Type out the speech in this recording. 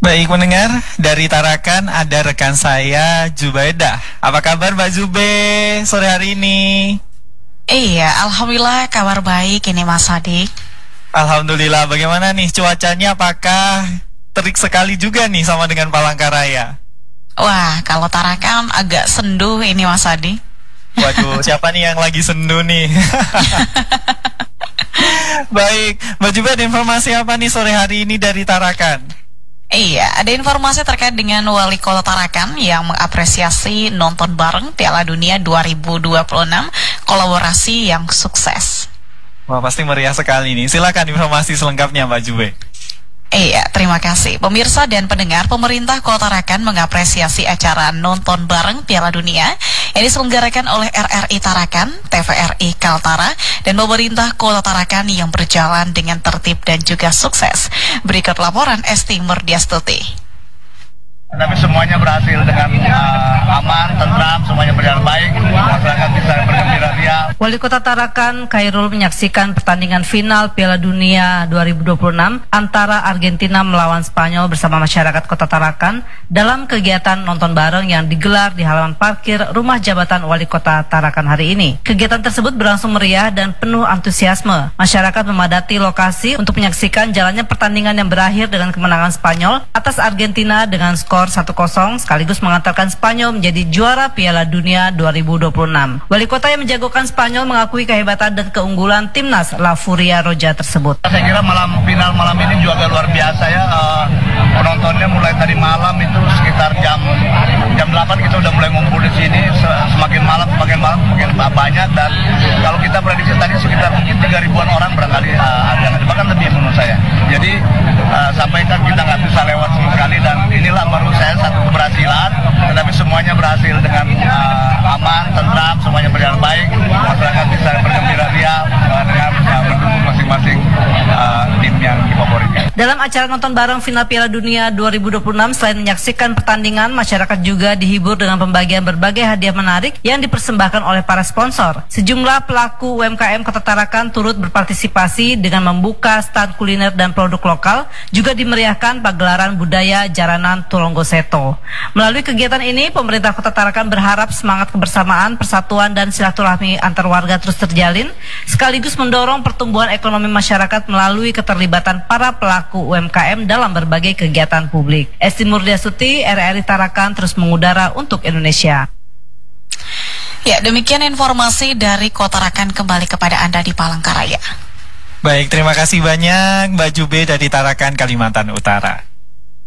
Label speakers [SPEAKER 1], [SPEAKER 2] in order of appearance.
[SPEAKER 1] Baik mendengar, dari Tarakan ada rekan saya Jubaidah. Apa kabar Mbak Jube sore hari ini?
[SPEAKER 2] Iya, alhamdulillah kabar baik ini Mas Adik.
[SPEAKER 1] Alhamdulillah, bagaimana nih cuacanya, apakah terik sekali juga nih sama dengan Palangkaraya?
[SPEAKER 2] Wah, kalau Tarakan agak sendu ini Mas Adi.
[SPEAKER 1] Waduh, siapa nih yang lagi sendu nih? Baik, Mbak Jube ada informasi apa nih sore hari ini dari Tarakan?
[SPEAKER 2] Iya, ada informasi terkait dengan Wali Kota Tarakan yang mengapresiasi nonton bareng Piala Dunia 2026 kolaborasi yang sukses.
[SPEAKER 1] Wah, pasti meriah sekali nih. Silakan informasi selengkapnya Mbak Jube.
[SPEAKER 2] Iya, terima kasih. Pemirsa dan pendengar, pemerintah Kota Tarakan mengapresiasi acara nonton bareng Piala Dunia yang diselenggarakan oleh RRI Tarakan, TVRI Kaltara, dan pemerintah Kota Tarakan yang berjalan dengan tertib dan juga sukses. Berikut laporan Esti Murdiastuti.
[SPEAKER 3] Tapi semuanya berhasil dengan aman, tentram, semuanya berjalan baik, masyarakat bisa bergembira ria.
[SPEAKER 4] Wali Kota Tarakan, Khairul, menyaksikan pertandingan final Piala Dunia 2026 antara Argentina melawan Spanyol bersama masyarakat Kota Tarakan dalam kegiatan nonton bareng yang digelar di halaman parkir rumah jabatan Wali Kota Tarakan hari ini. Kegiatan tersebut berlangsung meriah dan penuh antusiasme. Masyarakat memadati lokasi untuk menyaksikan jalannya pertandingan yang berakhir dengan kemenangan Spanyol atas Argentina dengan skor 1-0 sekaligus mengantarkan Spanyol menjadi juara Piala Dunia 2026. Wali kota yang menjagokan Spanyol mengakui kehebatan dan keunggulan timnas La Furia Roja tersebut.
[SPEAKER 3] Saya kira final malam ini juga luar biasa ya. Penontonnya mulai tadi malam itu sekitar jam 8 kita udah mulai ngumpul di sini. Semakin malam semakin banyak, dan kalau kita prediksi tadi sekitar mungkin 3.000-an orang barangkali ada, bahkan lebih menurut saya. Jadi sampaikan kita nggak bisa lewat sekali, dan inilah baru saya satu keberhasilan, tetapi semuanya berhasil dengan aman, tentram, semuanya berjalan baik, masyarakat bisa bergembira ria dengan mendukung masing-masing tim yang difavoritkan.
[SPEAKER 4] Dalam acara nonton bareng final Piala Dunia 2026, selain menyaksikan pertandingan, masyarakat juga dihibur dengan pembagian berbagai hadiah menarik yang dipersembahkan oleh para sponsor. Sejumlah pelaku UMKM Kota Tarakan turut berpartisipasi dengan membuka stand kuliner dan produk lokal, juga dimeriahkan pagelaran budaya Jaranan Tulonggo Seto. Melalui kegiatan ini, pemerintah Kota Tarakan berharap semangat kebersamaan, persatuan, dan silaturahmi antar warga terus terjalin, sekaligus mendorong pertumbuhan ekonomi masyarakat melalui keterlibatan para pelaku UMKM dalam berbagai kegiatan publik. Esti Murdiastuti, RRI Tarakan, terus mengudara untuk Indonesia.
[SPEAKER 2] Ya, demikian informasi dari Kota Tarakan, kembali kepada Anda di Palangkaraya.
[SPEAKER 1] Baik, terima kasih banyak Mbak Jube dari Tarakan, Kalimantan Utara.